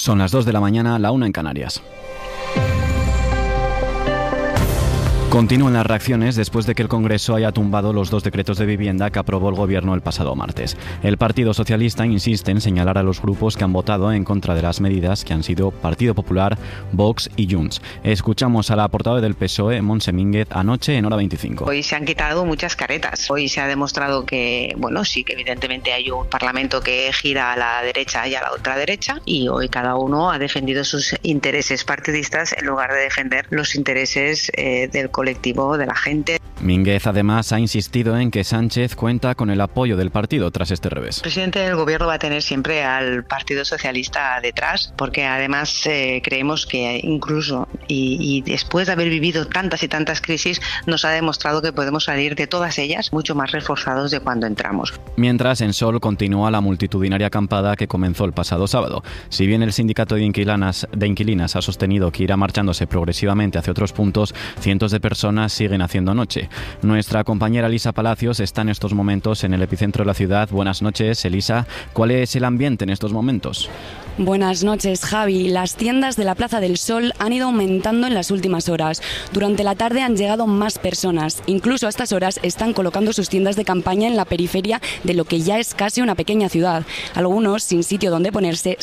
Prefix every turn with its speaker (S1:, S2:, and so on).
S1: Son las 2 de la mañana, la 1 en Canarias. Continúan las reacciones después de que el Congreso haya tumbado los 2 decretos de vivienda que aprobó el Gobierno el pasado martes. El Partido Socialista insiste en señalar a los grupos que han votado en contra de las medidas, que han sido Partido Popular, Vox y Junts. Escuchamos a la portavoz del PSOE, Montse Mínguez, anoche en Hora 25.
S2: Hoy se han quitado muchas caretas. Hoy se ha demostrado que, sí que evidentemente hay un Parlamento que gira a la derecha y a la ultraderecha, y hoy cada uno ha defendido sus intereses partidistas en lugar de defender los intereses del colectivo, de la gente.
S1: Mínguez además ha insistido en que Sánchez cuenta con el apoyo del partido tras este revés.
S2: El presidente del gobierno va a tener siempre al Partido Socialista detrás, porque además creemos que incluso y después de haber vivido tantas y tantas crisis, nos ha demostrado que podemos salir de todas ellas mucho más reforzados de cuando entramos.
S1: Mientras, en Sol continúa la multitudinaria acampada que comenzó el pasado sábado. Si bien el sindicato de inquilinas ha sostenido que irá marchándose progresivamente hacia otros puntos, cientos de personas siguen haciendo noche. Nuestra compañera Elisa Palacios está en estos momentos en el epicentro de la ciudad. Buenas noches, Elisa. ¿Cuál es el ambiente en estos momentos?
S3: Buenas noches, Javi. Las tiendas de la Plaza del Sol han ido aumentando en las últimas horas. Durante la tarde han llegado más personas. Incluso a estas horas están colocando sus tiendas de campaña en la periferia de lo que ya es casi una pequeña ciudad. Algunos, sin sitio donde ponerse,